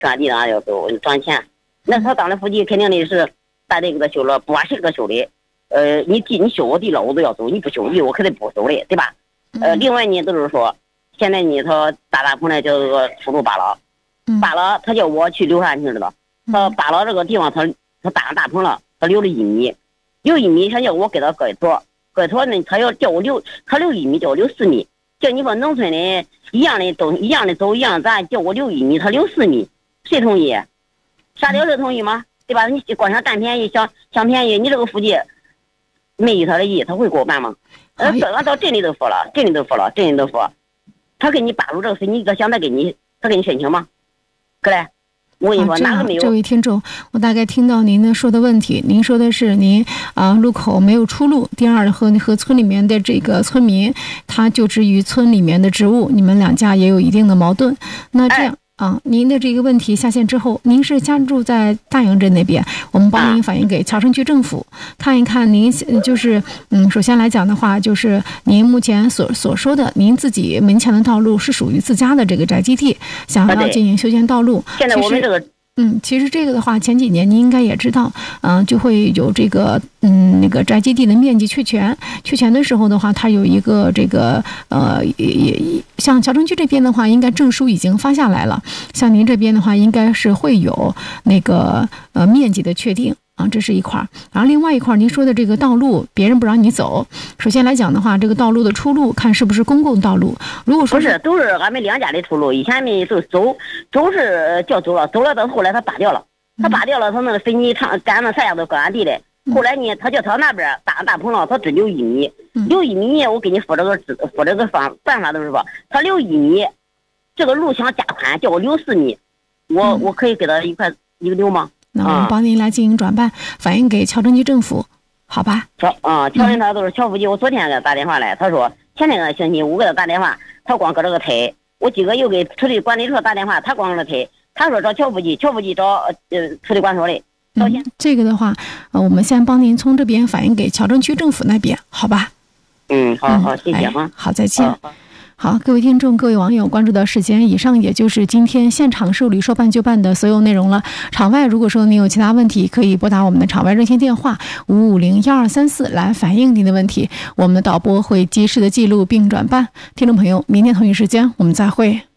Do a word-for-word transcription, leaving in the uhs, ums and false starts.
转地上要走赚钱。那他当然夫妻肯定的是把这个给他修了，不管是个修的，呃，你地你修我地了，我都要走；你不修地，我肯定不走的，对吧？呃，另外呢，就是说，现在呢，他大大棚呢叫做出入扒了，扒了，他叫我去留下去知道，他扒了这个地方，他他搭上大棚了，他留了一米，留一米，他叫我给他割一坨，割一坨呢，他要叫我留，他留一米，叫我留四米，叫你说农村的一样的都一样的走一样，咱叫我留一米，他留四米，谁同意？沙雕是同意吗？对吧？你光想占便宜，想想便宜，你这个夫妻没依他的意，他会给我办吗？呃，俺到镇里都说了，镇里都说了，镇里都说，他给你扒入这个事，你想他给你，他给你申请吗？哥嘞，我跟你说，哪个没有？ 这位听众，我大概听到您的说的问题。您说的是您啊、呃、路口没有出路，第二和和村里面的这个村民，他就职于村里面的职务，你们两家也有一定的矛盾。那这样。哎啊，您的这个问题下线之后，您是家住在大营镇那边，我们帮您反映给桥城区政府，看一看您就是嗯，首先来讲的话，就是您目前所所说的，您自己门前的道路是属于自家的这个宅基地，想要进行修建道路。 现在我们这个。 嗯，其实这个的话，前几年您应该也知道，嗯、呃，就会有这个，嗯，那个宅基地的面积确权，确权的时候的话，它有一个这个，呃，也也像桥城区这边的话，应该证书已经发下来了，像您这边的话，应该是会有那个呃面积的确定。啊，这是一块儿，然后另外一块儿，您说的这个道路，别人不让你走。首先来讲的话，这个道路的出路看是不是公共道路。如果说不是，都是俺们两家的出路。以前呢，就走走是叫走了，走了到后来他扒掉了，他扒掉了，他那个水泥厂干那啥样都搁俺地的。后来呢，他叫他那边搭大棚了，他只留一米，留一米，我给你说这个说这个方办法都是说，他留一米，这个路想加宽，叫我留四米，我我可以给他一块一个留吗？ 那我们帮您来进行转办，反映给桥城区政府，好吧？ 乔啊，乔人他都是乔书记，我昨天给他打电话来，他说前天个星期五给他打电话，他光搁这个推，我今个又给村里管理处打电话，他光搁这推，他说找乔书记，乔书记找呃村里管所的。 嗯，这个的话，呃，我们先帮您从这边反映给桥城区政府那边，好吧？ 嗯，好好，谢谢哈、 哎。好，再见。好，各位听众、各位网友关注到时间，以上也就是今天现场受理说办就办的所有内容了。场外如果说您有其他问题，可以拨打我们的场外热线电话五五零幺二三四来反映您的问题，我们的导播会及时的记录并转办。听众朋友，明天同一时间我们再会。